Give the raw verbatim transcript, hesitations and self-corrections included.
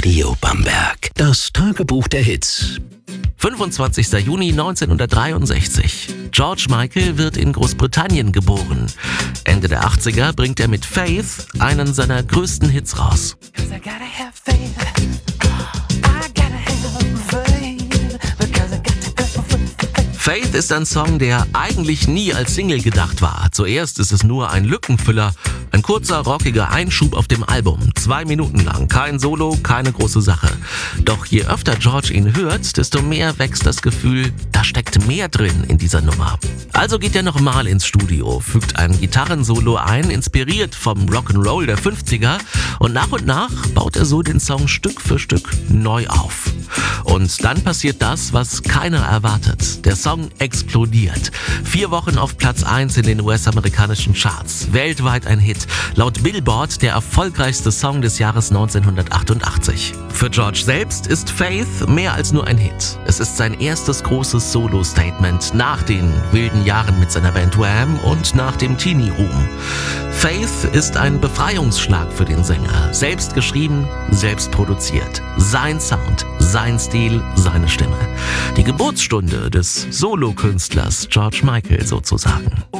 Radio Bamberg. Das Tagebuch der Hits. fünfundzwanzigster Juni neunzehnhundertdreiundsechzig. George Michael wird in Großbritannien geboren. Ende der achtziger bringt er mit Faith einen seiner größten Hits raus. Faith ist ein Song, der eigentlich nie als Single gedacht war. Zuerst ist es nur ein Lückenfüller, ein kurzer, rockiger Einschub auf dem Album. Zwei Minuten lang, kein Solo, keine große Sache. Doch je öfter George ihn hört, desto mehr wächst das Gefühl, da steckt mehr drin in dieser Nummer. Also geht er nochmal ins Studio, fügt ein Gitarrensolo ein, inspiriert vom Rock'n'Roll der fünfziger, und nach und nach baut er so den Song Stück für Stück neu auf. Und dann passiert das, was keiner erwartet. Der Song explodiert. Vier Wochen auf Platz eins in den U S-amerikanischen Charts. Weltweit ein Hit. Laut Billboard der erfolgreichste Song des Jahres neunzehnhundertachtundachtzig. Für George selbst ist Faith mehr als nur ein Hit. Es ist sein erstes großes Solo-Statement nach den wilden Jahren mit seiner Band Wham und nach dem Teenie-Ruhm. Faith ist ein Befreiungsschlag für den Sänger. Selbst geschrieben, selbst produziert. Sein Sound, sein Stil, seine Stimme. Die Geburtsstunde des Solokünstlers George Michael sozusagen.